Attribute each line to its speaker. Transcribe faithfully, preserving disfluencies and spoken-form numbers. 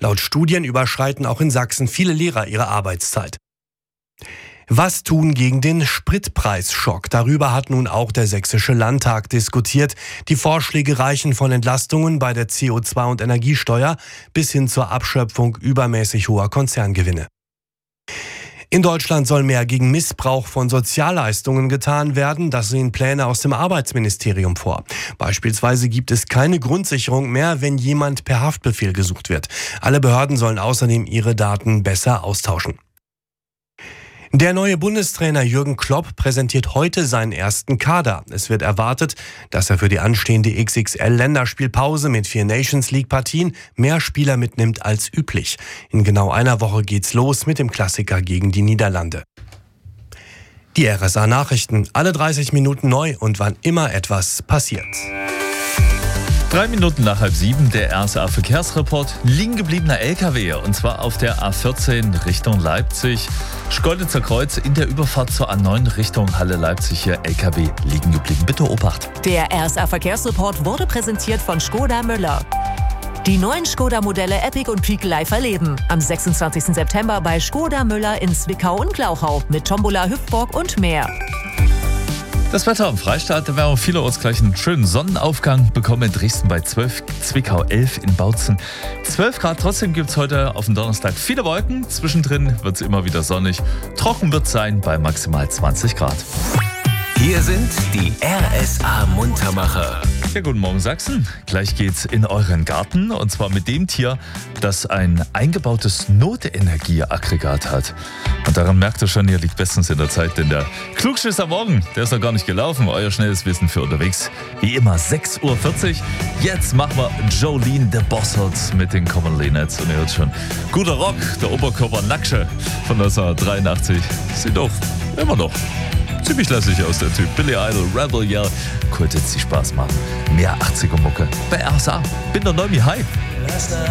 Speaker 1: Laut Studien überschreiten auch in Sachsen viele Lehrer ihre Arbeitszeit. Was tun gegen den Spritpreisschock? Darüber hat nun auch der Sächsische Landtag diskutiert. Die Vorschläge reichen von Entlastungen bei der C O zwei- und Energiesteuer bis hin zur Abschöpfung übermäßig hoher Konzerngewinne. In Deutschland soll mehr gegen Missbrauch von Sozialleistungen getan werden. Das sehen Pläne aus dem Arbeitsministerium vor. Beispielsweise gibt es keine Grundsicherung mehr, wenn jemand per Haftbefehl gesucht wird. Alle Behörden sollen außerdem ihre Daten besser austauschen. Der neue Bundestrainer Jürgen Klopp präsentiert heute seinen ersten Kader. Es wird erwartet, dass er für die anstehende X X L-Länderspielpause mit vier Nations-League-Partien mehr Spieler mitnimmt als üblich. In genau einer Woche geht's los mit dem Klassiker gegen die Niederlande. Die R S A-Nachrichten, alle dreißig Minuten neu und wann immer etwas passiert.
Speaker 2: Drei Minuten nach halb sieben, der R S A-Verkehrsreport. Liegen gebliebener L K W, und zwar auf der A vierzehn Richtung Leipzig. Schkeuditzer Kreuz in der Überfahrt zur A neun Richtung Halle-Leipzig. Hier L K W liegen geblieben. Bitte Obacht.
Speaker 3: Der R S A-Verkehrsreport wurde präsentiert von Skoda Müller. Die neuen Skoda-Modelle Epic und Peak live erleben. Am sechsundzwanzigsten September bei Skoda Müller in Zwickau und Glauchau mit Tombola, Hüpfburg und mehr.
Speaker 2: Das Wetter am Freistaat, da werden wir vielerorts gleich einen schönen Sonnenaufgang bekommen. In Dresden bei zwölf, Zwickau elf, in Bautzen zwölf Grad. Trotzdem gibt es heute auf dem Donnerstag viele Wolken. Zwischendrin wird es immer wieder sonnig. Trocken wird es sein bei maximal zwanzig Grad.
Speaker 4: Hier sind die R S A-Muntermacher.
Speaker 2: Ja, guten Morgen Sachsen. Gleich geht's in euren Garten, und zwar mit dem Tier, das ein eingebautes Notenergieaggregat hat. Und daran merkt ihr schon, ihr liegt bestens in der Zeit, denn der Klugschiss am Morgen, der ist noch gar nicht gelaufen. Euer schnelles Wissen für unterwegs. Wie immer sechs Uhr vierzig. Jetzt machen wir Jolene the Bossert mit den Common Linnets. Und ihr hört schon, guter Rock, der Oberkörper Nacksche von neunzehnhundertdreiundachtzig. Sieht doch immer noch ziemlich lässig aus, der Typ. Billy Idol, Rebel Yell. Könnte jetzt die Spaß machen. Mehr achtziger Mucke bei R S A. Bin der Neumi, hi.